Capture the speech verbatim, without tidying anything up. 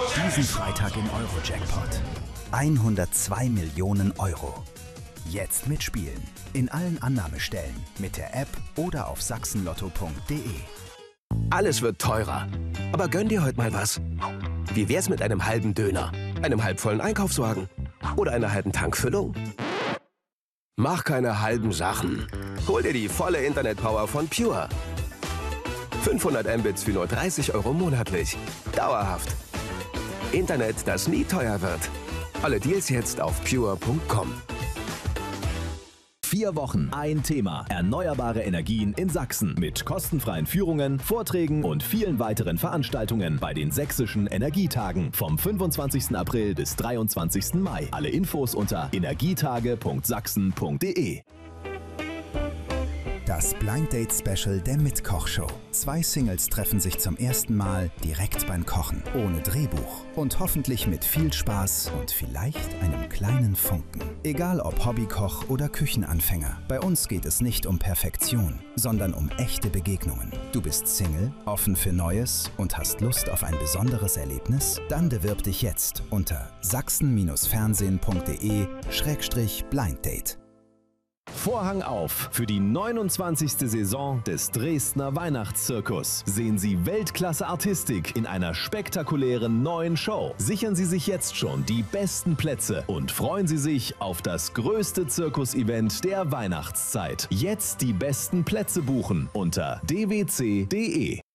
Diesen Freitag im Euro-Jackpot. hundertzwei Millionen Euro. Jetzt mitspielen. In allen Annahmestellen, mit der App oder auf sachsenlotto punkt de. Alles wird teurer. Aber gönn dir heute mal was. Wie wär's mit einem halben Döner, einem halbvollen Einkaufswagen oder einer halben Tankfüllung? Mach keine halben Sachen. Hol dir die volle Internetpower von Pure. fünfhundert Mbits für nur dreißig Euro monatlich. Dauerhaft. Internet, das nie teuer wird. Alle Deals jetzt auf pure punkt com. Vier Wochen, ein Thema. Erneuerbare Energien in Sachsen. Mit kostenfreien Führungen, Vorträgen und vielen weiteren Veranstaltungen bei den sächsischen Energietagen vom fünfundzwanzigsten April bis dreiundzwanzigsten Mai. Alle Infos unter energietage punkt sachsen punkt de. Das Blind Date Special der Mitkoch-Show. Zwei Singles treffen sich zum ersten Mal direkt beim Kochen, ohne Drehbuch und hoffentlich mit viel Spaß und vielleicht einem kleinen Funken. Egal ob Hobbykoch oder Küchenanfänger, bei uns geht es nicht um Perfektion, sondern um echte Begegnungen. Du bist Single, offen für Neues und hast Lust auf ein besonderes Erlebnis? Dann bewirb dich jetzt unter sachsen fernsehen punkt de Schrägstrich Blind Date. Vorhang auf für die neunundzwanzigste Saison des Dresdner Weihnachtszirkus. Sehen Sie Weltklasse-Artistik in einer spektakulären neuen Show. Sichern Sie sich jetzt schon die besten Plätze und freuen Sie sich auf das größte Zirkus-Event der Weihnachtszeit. Jetzt die besten Plätze buchen unter d w c punkt de.